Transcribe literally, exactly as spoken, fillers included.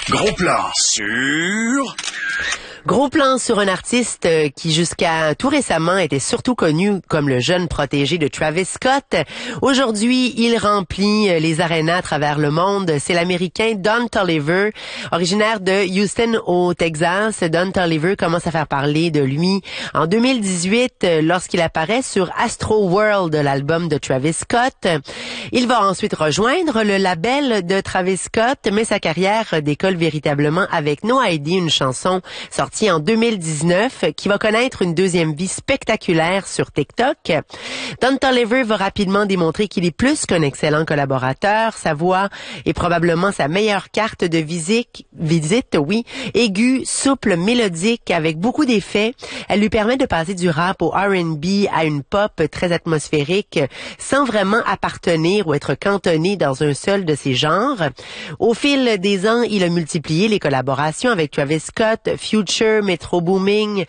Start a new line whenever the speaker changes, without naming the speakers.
Gros plan sur...
Gros plan sur un artiste qui jusqu'à tout récemment était surtout connu comme le jeune protégé de Travis Scott. Aujourd'hui, il remplit les arénas à travers le monde. C'est l'Américain Don Toliver, originaire de Houston au Texas. Don Toliver commence à faire parler de lui en deux mille dix-huit lorsqu'il apparaît sur Astro World, l'album de Travis Scott. Il va ensuite rejoindre le label de Travis Scott, mais sa carrière décolle véritablement avec No I D, une chanson sortie en deux mille dix-neuf, qui va connaître une deuxième vie spectaculaire sur TikTok. Don Toliver va rapidement démontrer qu'il est plus qu'un excellent collaborateur. Sa voix est probablement sa meilleure carte de visite, visite, oui, aiguë, souple, mélodique, avec beaucoup d'effets. Elle lui permet de passer du rap au R and B à une pop très atmosphérique, sans vraiment appartenir ou être cantonné dans un seul de ces genres. Au fil des ans, il a multiplié les collaborations avec Travis Scott, Future, Metro Booming,